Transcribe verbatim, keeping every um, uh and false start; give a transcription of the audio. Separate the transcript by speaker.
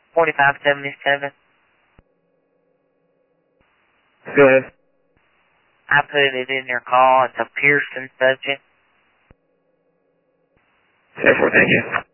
Speaker 1: forty-five seventy-seven.
Speaker 2: Go ahead.
Speaker 1: I put it in your call. It's a Pearson subject.
Speaker 2: ten four, thank you.